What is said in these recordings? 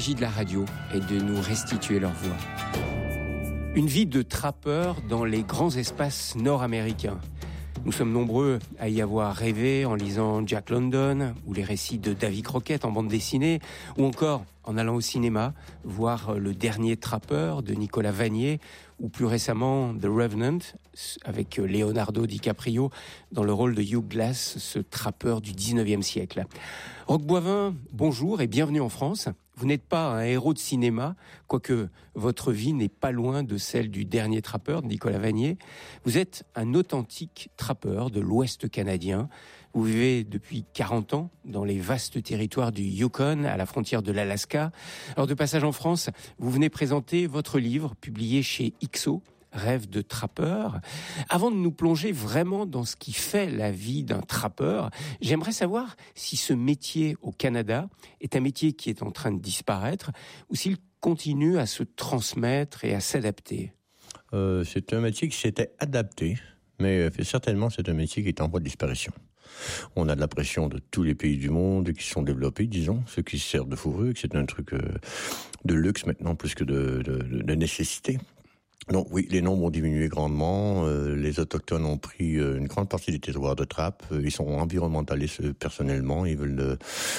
Magie de la radio est de nous restituer leur voix. Une vie de trappeur dans les grands espaces nord-américains. Nous sommes nombreux à y avoir rêvé en lisant Jack London ou les récits de Davy Crockett en bande dessinée, ou encore en allant au cinéma voir Le Dernier Trappeur de Nicolas Vanier, ou plus récemment The Revenant avec Leonardo DiCaprio dans le rôle de Hugh Glass, ce trappeur du 19e siècle. Roch Boivin, bonjour et bienvenue en France. Vous n'êtes pas un héros de cinéma, quoique votre vie n'est pas loin de celle du Dernier Trappeur de Nicolas Vanier. Vous êtes un authentique trappeur de l'Ouest canadien. Vous vivez depuis 40 ans dans les vastes territoires du Yukon, à la frontière de l'Alaska. Alors de passage en France, vous venez présenter votre livre, publié chez IXO, Rêve de trappeur. Avant de nous plonger vraiment dans ce qui fait la vie d'un trappeur, j'aimerais savoir si ce métier au Canada est un métier qui est en train de disparaître ou s'il continue à se transmettre et à s'adapter. C'est un métier qui s'était adapté, mais certainement c'est un métier qui est en voie de disparition. On a de la pression de tous les pays du monde qui sont développés, disons, ceux qui se servent de fourrure, que c'est un truc de luxe maintenant plus que de nécessité. Donc oui, les nombres ont diminué grandement, les Autochtones ont pris une grande partie des territoires de trappe, ils sont environnementalistes personnellement, ils veulent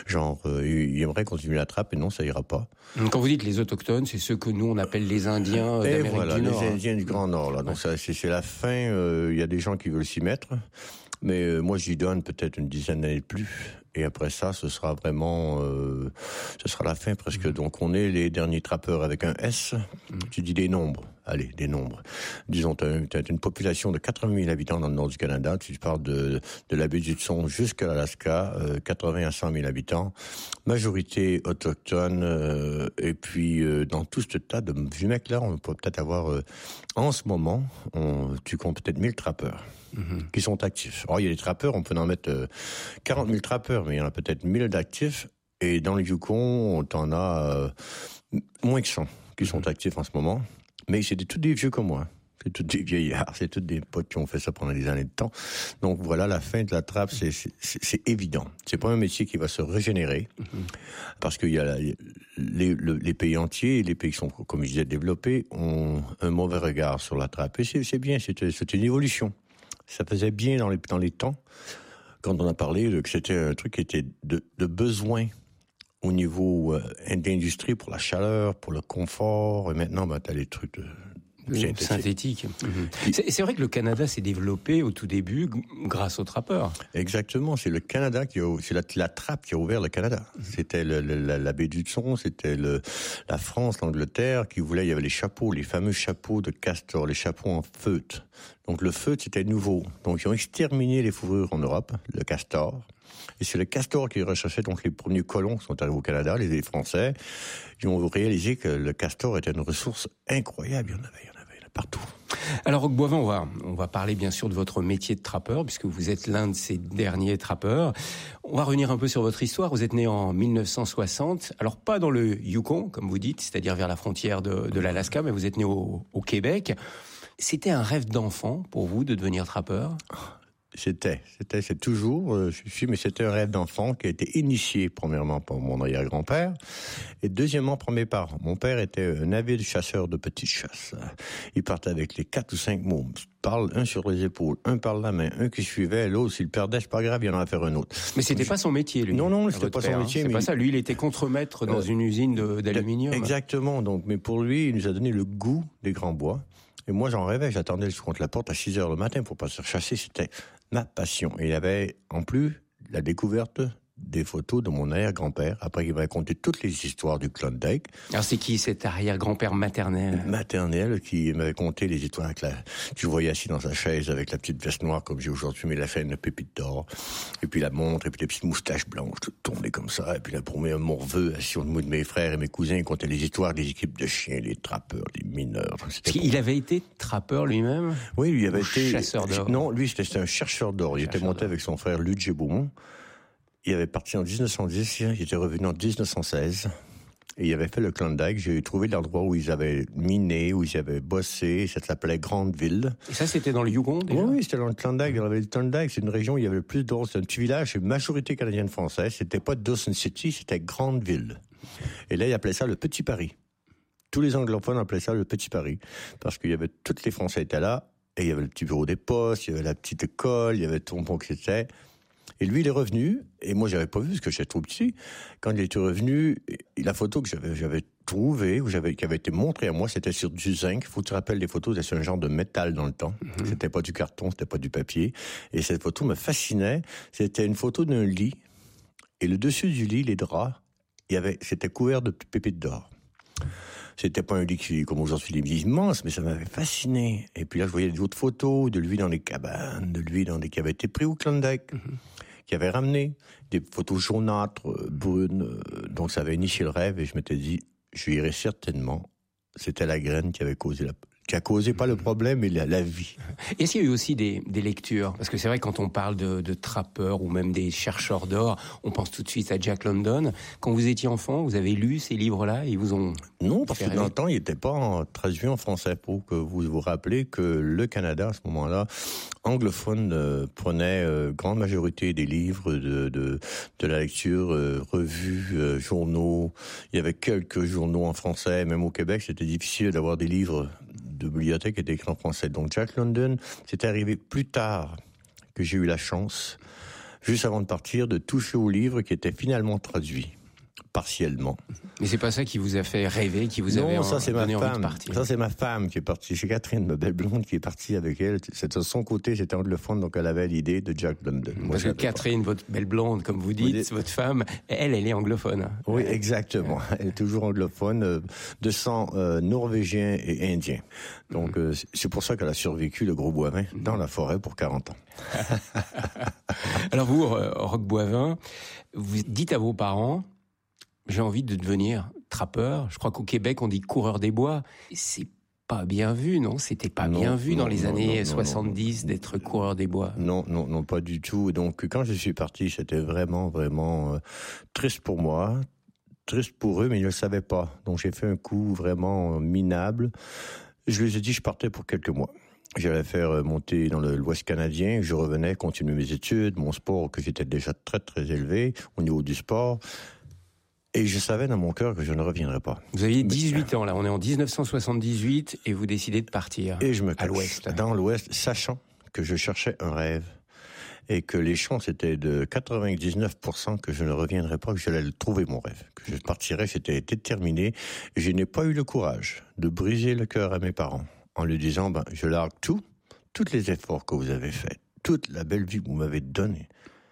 ils aimeraient continuer la trappe et non, ça ira pas. Quand vous dites les Autochtones, c'est ceux que nous on appelle les Indiens d'Amérique du Nord. Les Indiens du Grand Nord, là. Donc ça, c'est la fin, il y a des gens qui veulent s'y mettre, mais moi j'y donne peut-être une dizaine d'années de plus. Et après ça, ce sera vraiment, ce sera la fin presque. Donc on est les derniers trappeurs avec un S. Tu dis des nombres. Allez, des nombres. Disons, t'as une population de 80 000 habitants dans le nord du Canada. Tu parles de la baie du Hudson jusqu'à l'Alaska, 80 à 100 000 habitants. Majorité autochtone. Et puis, dans tout ce tas de vieux mecs-là, on peut peut-être avoir, en ce moment, tu comptes peut-être 1000 trappeurs. Qui sont actifs. Alors, il y a des trappeurs, on peut en mettre 40 000 trappeurs, mais il y en a peut-être 1000 d'actifs. Et dans le Yukon, t'en as moins que 100 qui sont actifs en ce moment. Mais c'est tous des vieux comme moi. C'est tous des vieillards, c'est tous des potes qui ont fait ça pendant des années de temps. Donc voilà, la fin de la trappe, c'est évident. C'est pas un métier qui va se régénérer, parce qu'il y a les pays entiers, les pays qui sont, comme je disais, développés, ont un mauvais regard sur la trappe. Et c'est bien, c'est une évolution. Ça faisait bien dans les temps, quand on a parlé que c'était un truc qui était de besoin au niveau d'industrie pour la chaleur, pour le confort. Et maintenant, t'as les trucs synthétique. C'est vrai que le Canada s'est développé au tout début grâce aux trappeurs. Exactement, c'est le Canada c'est la trappe qui a ouvert le Canada. C'était la baie du Hudson, c'était la France, l'Angleterre qui voulait, il y avait les chapeaux, les fameux chapeaux de castor, les chapeaux en feutre. Donc le feutre c'était nouveau. Donc ils ont exterminé les fourrures en Europe, le castor. Et c'est le castor qui recherchait, donc les premiers colons qui sont arrivés au Canada, les Français, ils ont réalisé que le castor était une ressource incroyable. Il y en avait partout. Alors, Roch Boivin, on va parler bien sûr de votre métier de trappeur, puisque vous êtes l'un de ces derniers trappeurs. On va revenir un peu sur votre histoire. Vous êtes né en 1960. Alors, pas dans le Yukon, comme vous dites, c'est-à-dire vers la frontière de l'Alaska, mais vous êtes né au Québec. C'était un rêve d'enfant pour vous de devenir trappeur ? C'est toujours, mais c'était un rêve d'enfant qui a été initié premièrement par mon arrière-grand-père et deuxièmement par mes parents. Mon père était un avide chasseur de petites chasses. Il partait avec les 4 ou 5 mots. Parle un sur les épaules, un par la main, un qui suivait, l'autre s'il perdait, c'est pas grave, il en a fait un autre. Mais c'était pas son métier, lui. Non, c'était pas son métier. C'est pas ça. Lui, il était contremaître dans une usine d'aluminium. Exactement. Donc, mais pour lui, il nous a donné le goût des grands bois. Et moi, j'en rêvais. J'attendais le contre la porte à 6 heures le matin pour partir chasser. C'était ma passion. Et il y avait, en plus, la découverte des photos de mon arrière-grand-père. Après, il m'a raconté toutes les histoires du Klondike. Alors, c'est qui cet arrière-grand-père maternel? Maternel, qui m'avait conté les histoires avec tu le voyais assis dans sa chaise avec la petite veste noire comme j'ai aujourd'hui, mais la chaîne de pépite d'or. Et puis la montre, et puis les petites moustaches blanches, toutes tournées comme ça. Et puis la promet un morveux assis au milieu de mes frères et mes cousins. Il contait les histoires des équipes de chiens, les trappeurs, les mineurs. Il avait été trappeur lui-même? Oui, lui avait été chasseur d'or. Non, lui, c'était un chercheur d'or. Il était monté avec son frère Ludger Beaumont. Il avait parti en 1910, il était revenu en 1916, et il avait fait le Klondike. J'ai trouvé l'endroit où ils avaient miné, où ils avaient bossé, ça s'appelait Grandeville. Et ça, c'était dans le Yukon, déjà? Oui, c'était dans le Klondike. Dans le Klondike, c'est une région où il y avait le plus d'or. C'est un petit village, c'est une majorité canadienne-française. C'était pas Dawson City, c'était Grandeville. Et là, ils appelaient ça le Petit Paris. Tous les anglophones appelaient ça le Petit Paris. Parce qu'il y avait, tous les Français étaient là, et il y avait le petit bureau des postes, il y avait la petite école, il y avait tout le monde qui était. Et lui, il est revenu, et moi, j'avais pas vu, parce que j'étais trop petit. Quand il était revenu, la photo que j'avais trouvée, qui avait été montrée à moi, c'était sur du zinc. Faut que tu te rappelles, les photos, c'était un genre de métal dans le temps. C'était pas du carton, c'était pas du papier. Et cette photo me fascinait. C'était une photo d'un lit, et le dessus du lit, les draps, c'était couvert de pépites d'or. C'était pas un lit comme aujourd'hui, les lits immenses, mais ça m'avait fasciné. Et puis là, je voyais d'autres photos de lui dans les cabanes, qui avait été pris au Klondike, qui avait ramené des photos jaunâtres, brunes. Donc ça avait initié le rêve et je m'étais dit, je irais certainement. C'était la graine qui a causé pas le problème, mais la vie. Est-ce qu'il y a eu aussi des lectures? Parce que c'est vrai, quand on parle de trappeurs ou même des chercheurs d'or, on pense tout de suite à Jack London. Quand vous étiez enfant, vous avez lu ces livres-là et ils vous ont... Non, parce que dans le temps, il n'était pas traduit en français. Pour que vous vous rappelez que le Canada, à ce moment-là, anglophone, prenait grande majorité des livres de la lecture, revues, journaux. Il y avait quelques journaux en français. Même au Québec, c'était difficile d'avoir des livres de bibliothèque qui étaient écrits en français. Donc Jack London, c'est arrivé plus tard que j'ai eu la chance, juste avant de partir, de toucher au livre qui était finalement traduit. Partiellement. Mais c'est pas ça qui vous a fait rêver, qui vous avait donné envie de partir? Ça, c'est ma femme qui est partie. C'est Catherine, ma belle blonde, qui est partie avec elle. C'est de son côté, c'était anglophone, donc elle avait l'idée de Jack London. Parce que Catherine, votre belle blonde, comme vous dites, votre femme, elle est anglophone. Oui, exactement. Elle est toujours anglophone, de sang norvégien et indien. Donc, c'est pour ça qu'elle a survécu, le Gros Boivin, dans la forêt pour 40 ans. Alors vous, Roch Boivin, vous dites à vos parents, j'ai envie de devenir trappeur. Je crois qu'au Québec, on dit coureur des bois. C'est pas bien vu, non? C'était pas bien vu dans les années 70 d'être coureur des bois. Non, pas du tout. Donc, quand je suis parti, c'était vraiment, vraiment triste pour moi. Triste pour eux, mais ils ne le savaient pas. Donc, j'ai fait un coup vraiment minable. Je les ai dit, je partais pour quelques mois. J'allais faire monter dans l'Ouest canadien. Je revenais, continuer mes études, mon sport, que j'étais déjà très, très élevé au niveau du sport. Et je savais dans mon cœur que je ne reviendrais pas. Vous aviez 18 ans, là. On est en 1978 et vous décidez de partir. Et je me cache dans l'Ouest, sachant que je cherchais un rêve et que les chances étaient de 99% que je ne reviendrais pas, que j'allais trouver mon rêve, que je partirais, c'était déterminé. Et je n'ai pas eu le courage de briser le cœur à mes parents en leur disant, je largue tous les efforts que vous avez faits, toute la belle vie que vous m'avez donnée.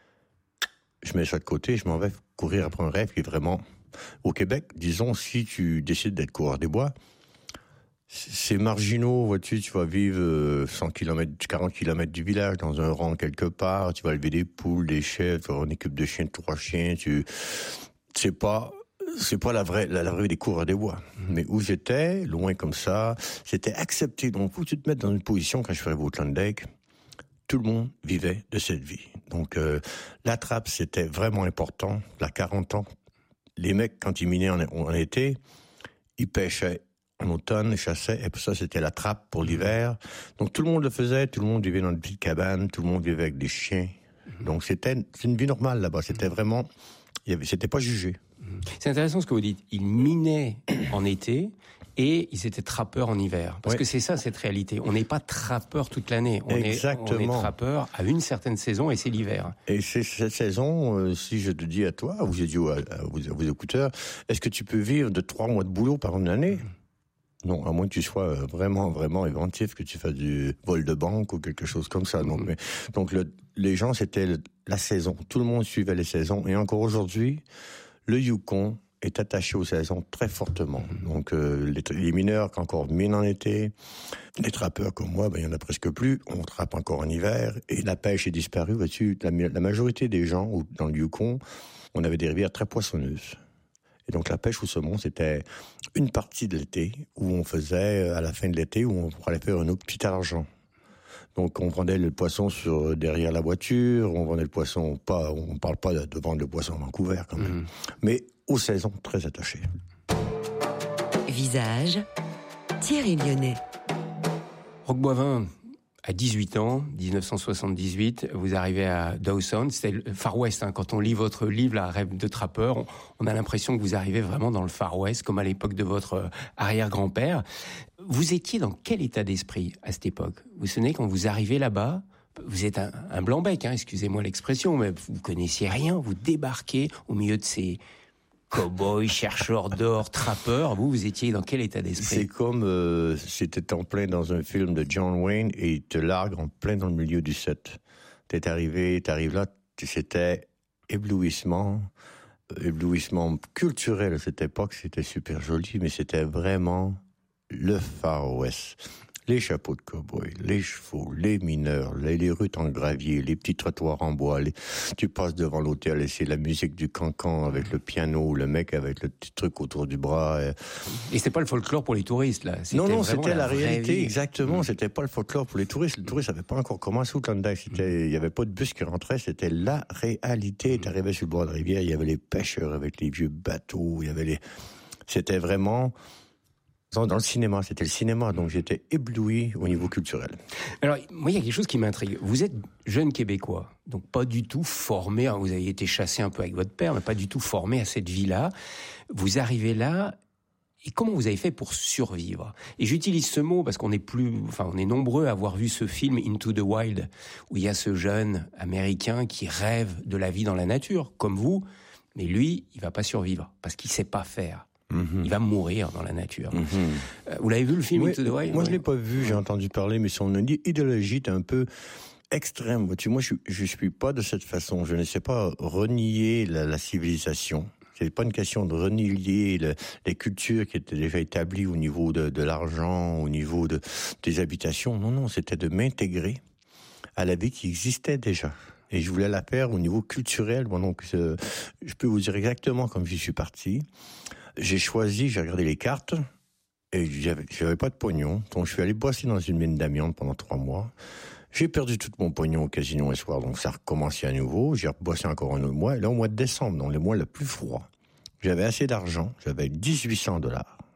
Je mets ça de côté, je m'en vais courir après un rêve qui est vraiment... Au Québec, disons, si tu décides d'être coureur des bois, c'est marginaux, vois-tu, tu vas vivre 100 km, 40 km du village, dans un rang quelque part, tu vas élever des poules, des chèvres, tu vas avoir une équipe de chiens, de 3 chiens, c'est pas la vraie des coureurs des bois. Mais où j'étais, loin comme ça, c'était accepté. Donc, faut que tu te mettes dans une position, quand je suis arrivé au Klondike, tout le monde vivait de cette vie. Donc, la trappe, c'était vraiment important. À 40 ans, les mecs, quand ils minaient en été, ils pêchaient en automne, ils chassaient, et puis ça, c'était la trappe pour l'hiver. Donc, tout le monde le faisait, tout le monde vivait dans une petite cabane, tout le monde vivait avec des chiens. Donc, c'est une vie normale là-bas. C'était vraiment... C'était pas jugé. C'est intéressant ce que vous dites. Ils minaient en été et ils étaient trappeurs en hiver. Parce que c'est ça, cette réalité. On n'est pas trappeur toute l'année. On est trappeur à une certaine saison et c'est l'hiver. Et c'est cette saison, si je te dis à toi, ou j'ai dit à vos écouteurs, est-ce que tu peux vivre de 3 mois de boulot par une année? Non, à moins que tu sois vraiment, vraiment inventif, que tu fasses du vol de banque ou quelque chose comme ça. Donc les gens, c'était la saison. Tout le monde suivait les saisons. Et encore aujourd'hui, le Yukon est attaché aux saisons très fortement. Donc les mineurs qui encore minent en été, les trappeurs comme moi, il y en a presque plus. On trappe encore en hiver et la pêche est disparue. Vois-tu, la majorité des gens dans le Yukon, on avait des rivières très poissonneuses. Et donc la pêche au saumon, c'était une partie de l'été où on faisait, à la fin de l'été, où on allait faire un autre petit argent. Donc on vendait le poisson derrière la voiture, on vendait le poisson, on parle pas de vendre le poisson à Vancouver quand même, mais aux saisons très attachées. Visage, Thierry Lyonnais. Roch Boivin, à 18 ans, 1978, vous arrivez à Dawson, c'était le Far West. Quand on lit votre livre, La Rêve de trappeur, on a l'impression que vous arrivez vraiment dans le Far West, comme à l'époque de votre arrière-grand-père. Vous étiez dans quel état d'esprit à cette époque? Vous vous souvenez, quand vous arrivez là-bas, vous êtes un blanc-bec, excusez-moi l'expression, mais vous connaissiez rien, vous débarquez au milieu de ces cow-boys, chercheurs d'or, trappeurs. Vous étiez dans quel état d'esprit? C'est comme c'était en plein dans un film de John Wayne et il te largue en plein dans le milieu du set. T'arrives là, c'était éblouissement culturel à cette époque, c'était super joli, mais c'était vraiment le Far West. Les chapeaux de cow-boy, les chevaux, les mineurs, les rues en gravier, les petits trottoirs en bois. Tu passes devant l'hôtel et c'est la musique du cancan avec le piano, le mec avec le petit truc autour du bras. Et c'était pas le folklore pour les touristes, là. Non, c'était la réalité, exactement. C'était pas le folklore pour les touristes. Les touristes n'avaient pas encore commencé au Klondike. Il y avait pas de bus qui rentrait. C'était la réalité. T'arrivais sur le bord de la rivière, il y avait les pêcheurs avec les vieux bateaux. C'était vraiment... Dans le cinéma, c'était le cinéma, donc j'étais ébloui au niveau culturel. Alors, moi, il y a quelque chose qui m'intrigue. Vous êtes jeune Québécois, donc pas du tout formé, vous avez été chassé un peu avec votre père, mais pas du tout formé à cette vie-là. Vous arrivez là, et comment vous avez fait pour survivre? Et j'utilise ce mot parce on est nombreux à avoir vu ce film Into the Wild, où il y a ce jeune Américain qui rêve de la vie dans la nature, comme vous, mais lui, il va pas survivre, parce qu'il sait pas faire. Mm-hmm. Il va mourir dans la nature. Mm-hmm. Vous l'avez vu le film Into the Wild? Moi, je l'ai pas vu, j'ai entendu parler, mais son idéologie est un peu extrême. Moi, je suis pas de cette façon. Je ne sais pas renier la civilisation. C'est pas une question de renier les cultures qui étaient déjà établies au niveau de l'argent, au niveau des habitations. Non, c'était de m'intégrer à la vie qui existait déjà. Et je voulais la faire au niveau culturel. Bon, donc, je peux vous dire exactement comme j'y suis parti. J'ai regardé les cartes, et j'avais pas de pognon. Donc, je suis allé bosser dans une mine d'amiante pendant 3 mois. J'ai perdu tout mon pognon au casino un soir, donc ça a recommencé à nouveau. J'ai rebossé encore un autre mois. Et là, au mois de décembre, dans le mois le plus froid, j'avais assez d'argent. J'avais $1,800.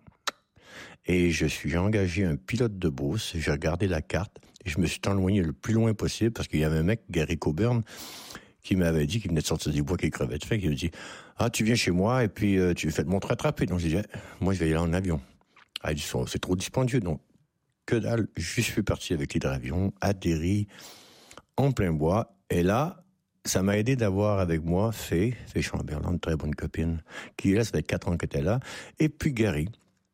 Et j'ai engagé un pilote de Beauce. J'ai regardé la carte et je me suis éloigné le plus loin possible parce qu'il y avait un mec, Gary Coburn, qui m'avait dit qu'il venait de sortir du bois, qu'il crevait de faim, qui me dit « Ah, tu viens chez moi et puis tu fais de mon rattraper. » Donc j'ai dit « Moi, je vais y aller en avion. » Ah, il dit « C'est trop dispendieux. » Donc, que dalle, je suis parti avec l'hydravion, atterri en plein bois. Et là, ça m'a aidé d'avoir avec moi Faye Chamberlain, une très bonne copine, qui là, ça fait 4 ans qu'elle était là. Et puis Gary,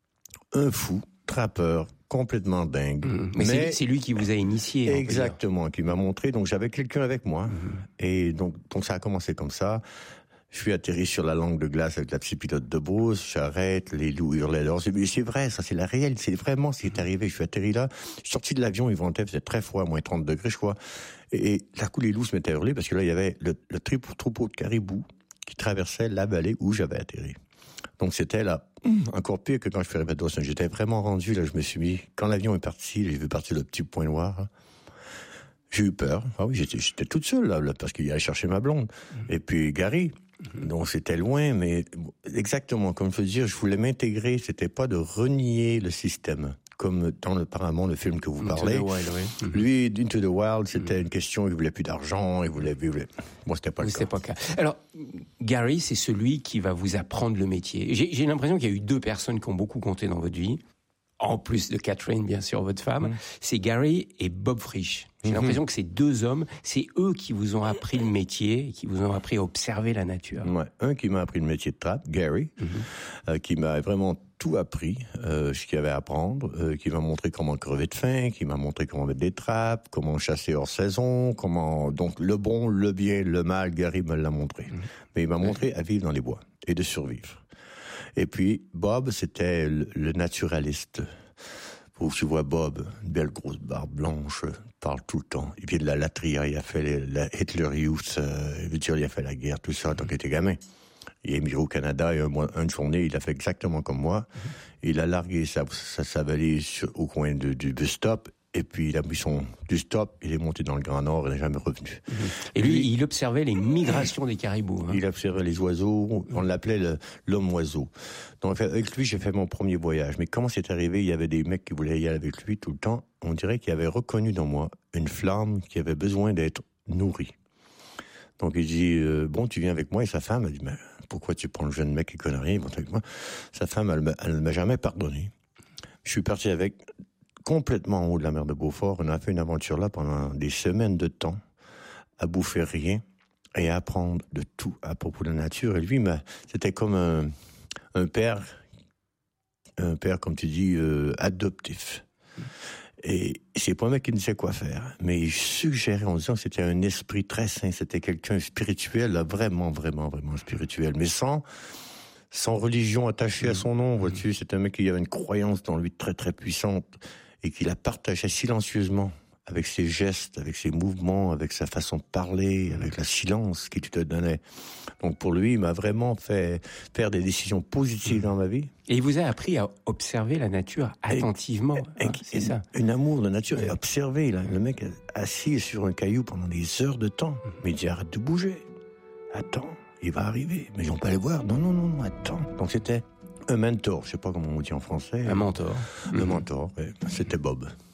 un fou, trappeur, complètement dingue. Mais c'est lui qui vous a initié. Exactement, qui m'a montré. Donc j'avais quelqu'un avec moi. Et donc ça a commencé comme ça. Je suis atterri sur la langue de glace avec la petite pilote de Beauce. J'arrête, les loups hurlaient dehors. C'est vrai, ça c'est la réelle. C'est vraiment ce qui est arrivé. Je suis atterri là. Je suis sorti de l'avion, il ventait, c'était très froid, moins 30 degrés, je crois. Et d'un coup, les loups se mettaient à hurler parce que là, il y avait le troupeau de caribous qui traversait la vallée où j'avais atterri. Donc c'était là, encore pire que quand je suis arrivé à Dawson. J'étais vraiment rendu, là, je me suis mis, quand l'avion est parti, j'ai vu partir le petit point noir, hein, j'ai eu peur. Ah oui, j'étais toute seule, là parce qu'il allait chercher ma blonde. Et puis Gary, donc c'était loin, mais exactement, comme je veux dire, je voulais m'intégrer, c'était pas de renier le système. Comme dans apparemment le film que vous parlez. Into the Wild, oui. Lui, Into the Wild, c'était une question, il voulait plus d'argent, il voulait... Moi, c'était pas le cas. Pas le cas. Alors, Gary, c'est celui qui va vous apprendre le métier. J'ai l'impression qu'il y a eu 2 personnes qui ont beaucoup compté dans votre vie, en plus de Catherine, bien sûr, votre femme. C'est Gary et Bob Frisch. J'ai l'impression que ces 2 hommes, c'est eux qui vous ont appris le métier, qui vous ont appris à observer la nature. Ouais. Un qui m'a appris le métier de trappe, Gary, qui m'a vraiment tout appris, ce qu'il y avait à apprendre, qui m'a montré comment crever de faim, qui m'a montré comment mettre des trappes, comment chasser hors saison, donc le bon, le bien, le mal, Gary me l'a montré. Mais il m'a montré à vivre dans les bois et de survivre. Et puis Bob, c'était le naturaliste. Où tu vois Bob, une belle grosse barbe blanche, parle tout le temps. Il vient de la Latria, il a fait la Hitler Youth, il a fait la guerre, tout ça, tant qu'il était gamin. Il est émigré au Canada et une journée, il a fait exactement comme moi. Il a largué sa valise au coin du bus stop Et puis il a mis du stop, il est monté dans le Grand Nord, il n'est jamais revenu. Et lui, il observait les migrations des caribous. Il observait les oiseaux, on l'appelait l'homme oiseau. Donc avec lui, j'ai fait mon premier voyage. Mais comment c'est arrivé? Il y avait des mecs qui voulaient y aller avec lui tout le temps. On dirait qu'il avait reconnu dans moi une flamme qui avait besoin d'être nourrie. Donc il dit, bon, tu viens avec moi. Et sa femme, elle dit, mais pourquoi tu prends le jeune mec qui connaît rien, il va avec moi? Sa femme, elle ne m'a jamais pardonné. Je suis parti avec, complètement en haut de la mer de Beaufort. On a fait une aventure là pendant des semaines de temps, à bouffer rien et à apprendre de tout à propos de la nature. Et lui, c'était comme un père, comme tu dis, adoptif. Et c'est pas un mec qui ne sait quoi faire, mais il suggérait en disant que c'était un esprit très sain, c'était quelqu'un spirituel, là, vraiment, vraiment, vraiment spirituel, mais sans religion attachée à son nom, vois-tu. C'est un mec qui avait une croyance dans lui très, très puissante et qui la partageait silencieusement avec ses gestes, avec ses mouvements, avec sa façon de parler, avec la silence qu'il te donnait. Donc pour lui, il m'a vraiment fait faire des décisions positives dans ma vie. Et il vous a appris à observer la nature attentivement. C'est ça. Un amour de nature et observer. Là, le mec assis sur un caillou pendant des heures de temps. Mais il dit, arrête de bouger. Attends, il va arriver. Mais ils vont pas les voir. Non, attends. Donc c'était un mentor. Je sais pas comment on dit en français. Un mentor. Le mentor, ouais. C'était Bob.